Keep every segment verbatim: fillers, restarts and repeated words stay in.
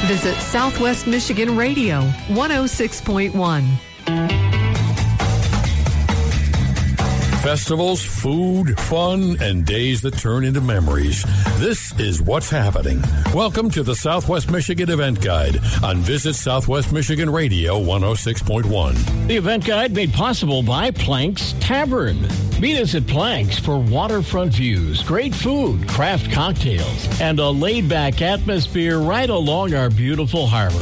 Visit Southwest Michigan Radio, one oh six point one. Festivals, food, fun, and days that turn into memories. This is what's happening. Welcome to the Southwest Michigan Event Guide on Visit Southwest Michigan Radio one oh six point one. The event guide made possible by Planks Tavern. Meet us at Planks for waterfront views, great food, craft cocktails, and a laid-back atmosphere right along our beautiful harbor.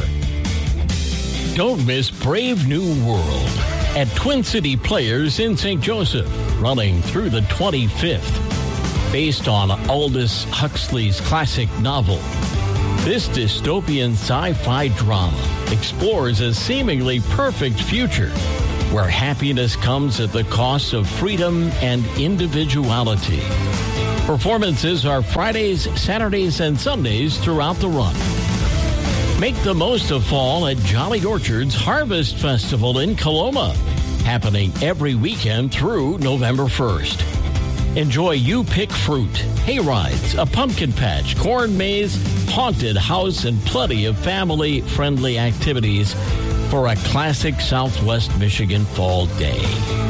Don't miss Brave New World at Twin City Players in Saint Joseph, running through the twenty-fifth. Based on Aldous Huxley's classic novel, this dystopian sci-fi drama explores a seemingly perfect future where happiness comes at the cost of freedom and individuality. Performances are Fridays, Saturdays, and Sundays throughout the run. Make the most of fall at Jolly Orchard's Harvest Festival in Coloma, happening every weekend through November first. Enjoy You Pick Fruit, hay rides, a pumpkin patch, corn maze, haunted house, and plenty of family-friendly activities for a classic Southwest Michigan fall day.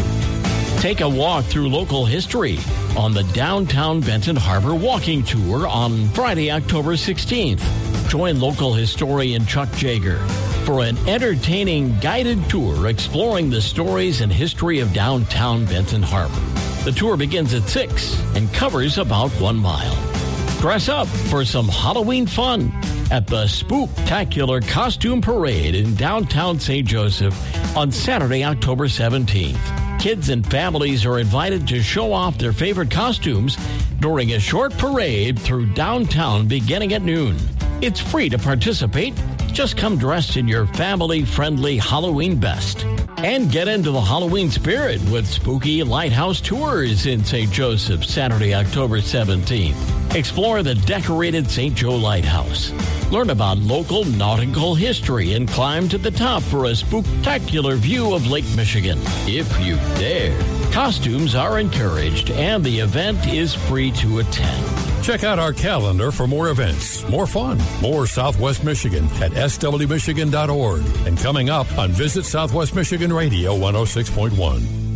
Take a walk through local history on the Downtown Benton Harbor Walking Tour on Friday, October sixteenth. Join local historian Chuck Jager for an entertaining guided tour exploring the stories and history of downtown Benton Harbor. The tour begins at six and covers about one mile. Dress up for some Halloween fun at the Spooktacular Costume Parade in downtown Saint Joseph on Saturday, October seventeenth. Kids and families are invited to show off their favorite costumes during a short parade through downtown beginning at noon. It's free to participate. Just come dressed in your family-friendly Halloween best. And get into the Halloween spirit with Spooky Lighthouse Tours in Saint Joseph, Saturday, October seventeenth. Explore the decorated Saint Joe Lighthouse. Learn about local nautical history and climb to the top for a spooktacular view of Lake Michigan, if you dare. Costumes are encouraged, and the event is free to attend. Check out our calendar for more events, more fun, more Southwest Michigan at s w michigan dot org. And coming up on Visit Southwest Michigan Radio one oh six point one.